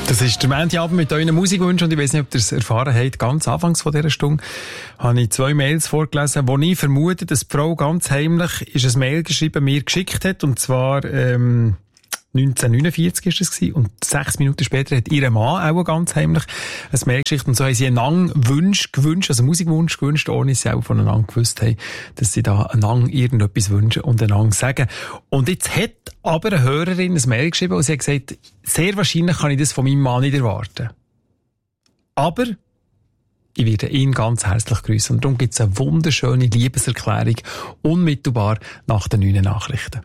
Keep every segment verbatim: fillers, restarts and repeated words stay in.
Das ist der Montagabend mit euren Musikwünschen und ich weiss nicht, ob ihr es erfahren habt. Ganz anfangs von dieser Stunde habe ich zwei Mails vorgelesen, wo ich vermute, dass die Frau ganz heimlich ist ein Mail geschrieben, mir geschickt hat, und zwar ähm, neunzehnhundertneunundvierzig ist es gewesen, und sechs Minuten später hat ihr Mann auch ganz heimlich ein Mail geschickt, und so haben sie einander Wunsch gewünscht, also Musikwunsch gewünscht, ohne dass sie auch voneinander gewusst haben, dass sie da einander irgendetwas wünschen und einander sagen. Und jetzt hat aber eine Hörerin ein Mail geschrieben und sie hat gesagt, sehr wahrscheinlich kann ich das von meinem Mann nicht erwarten. Aber ich werde ihn ganz herzlich grüßen, und darum gibt es eine wunderschöne Liebeserklärung unmittelbar nach den neuen Nachrichten.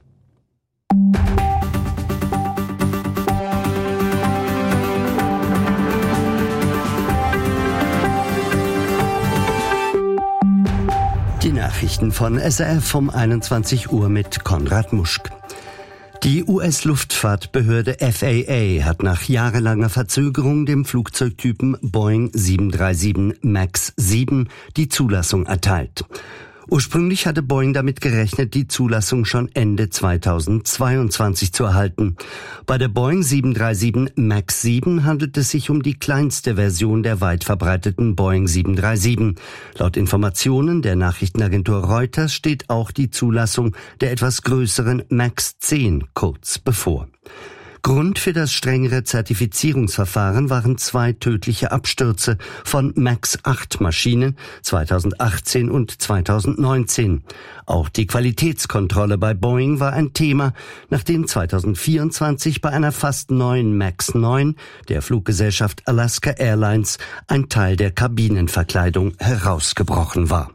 Die Nachrichten von S R F um einundzwanzig Uhr mit Konrad Muschk. Die U S-Luftfahrtbehörde F A A hat nach jahrelanger Verzögerung dem Flugzeugtypen Boeing sieben drei sieben Max sieben die Zulassung erteilt. Ursprünglich hatte Boeing damit gerechnet, die Zulassung schon Ende zweitausendzweiundzwanzig zu erhalten. Bei der Boeing sieben drei sieben Max sieben handelt es sich um die kleinste Version der weit verbreiteten Boeing sieben drei sieben. Laut Informationen der Nachrichtenagentur Reuters steht auch die Zulassung der etwas größeren Max zehn kurz bevor. Grund für das strengere Zertifizierungsverfahren waren zwei tödliche Abstürze von Max acht Maschinen zweitausendachtzehn und zweitausendneunzehn. Auch die Qualitätskontrolle bei Boeing war ein Thema, nachdem zweitausendvierundzwanzig bei einer fast neuen Max neun der Fluggesellschaft Alaska Airlines ein Teil der Kabinenverkleidung herausgebrochen war.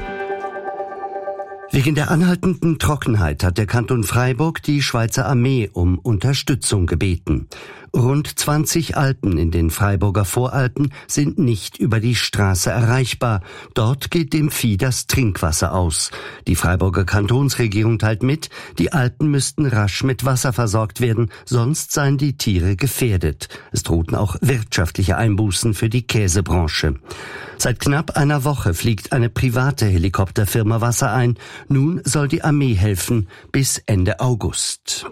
Wegen der anhaltenden Trockenheit hat der Kanton Freiburg die Schweizer Armee um Unterstützung gebeten. Rund zwanzig Alpen in den Freiburger Voralpen sind nicht über die Straße erreichbar. Dort geht dem Vieh das Trinkwasser aus. Die Freiburger Kantonsregierung teilt mit, die Alpen müssten rasch mit Wasser versorgt werden, sonst seien die Tiere gefährdet. Es drohten auch wirtschaftliche Einbußen für die Käsebranche. Seit knapp einer Woche fliegt eine private Helikopterfirma Wasser ein. Nun soll die Armee helfen bis Ende August.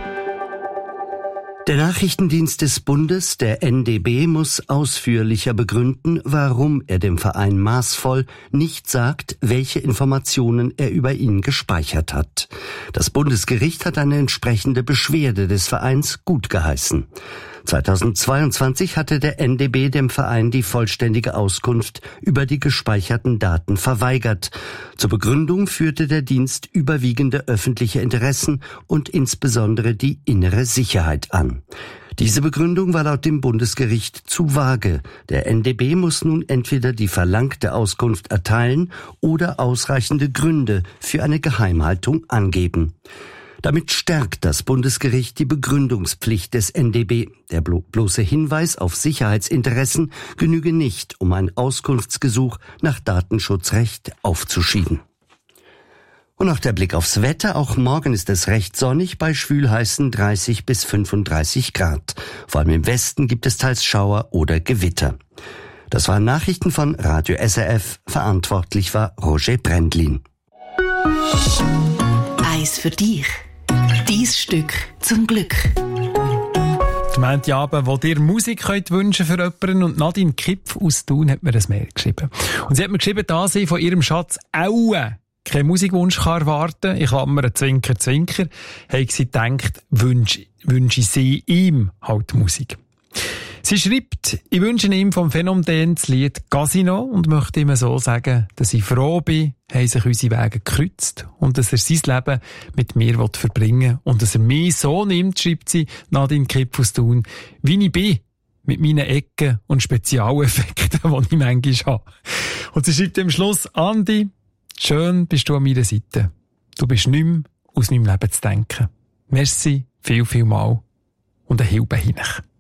Der Nachrichtendienst des Bundes, der N D B, muss ausführlicher begründen, warum er dem Verein Maßvoll nicht sagt, welche Informationen er über ihn gespeichert hat. Das Bundesgericht hat eine entsprechende Beschwerde des Vereins gutgeheißen. zweitausendzweiundzwanzig hatte der N D B dem Verein die vollständige Auskunft über die gespeicherten Daten verweigert. Zur Begründung führte der Dienst überwiegende öffentliche Interessen und insbesondere die innere Sicherheit an. Diese Begründung war laut dem Bundesgericht zu vage. Der N D B muss nun entweder die verlangte Auskunft erteilen oder ausreichende Gründe für eine Geheimhaltung angeben. Damit stärkt das Bundesgericht die Begründungspflicht des N D B. Der blo- bloße Hinweis auf Sicherheitsinteressen genüge nicht, um ein Auskunftsgesuch nach Datenschutzrecht aufzuschieben. Und noch der Blick aufs Wetter. Auch morgen ist es recht sonnig bei schwülheißen dreißig bis fünfunddreißig Grad. Vor allem im Westen gibt es teils Schauer oder Gewitter. Das waren Nachrichten von Radio S R F. Verantwortlich war Roger Brendlin. Eis für dich. Dies Stück zum Glück. Die Montagabend, wo dir Musik könnt wünschen für jemanden, und Nadine Kipf aus Thun hat mir ein Mail geschrieben. Und sie hat mir geschrieben, dass sie von ihrem Schatz auch keinen Musikwunsch kann erwarten. Ich klammere Zwinker, Zwinker. Hat sie gedacht, wünsche, wünsche sie ihm halt Musik. Sie schreibt, ich wünsche ihm vom Phänomen das Lied Casino und möchte ihm so sagen, dass ich froh bin, haben sich unsere Wege gekreuzt und dass er sein Leben mit mir verbringen will und dass er mich so nimmt, schreibt sie, Nadine Kipf aus Thun, wie ich bin, mit meinen Ecken und Spezialeffekten, die ich manchmal habe. Und sie schreibt am Schluss, Andi, schön bist du an meiner Seite. Du bist nicht mehr aus meinem Leben zu denken. Merci, viel, viel mal und ein Hilfe hinein.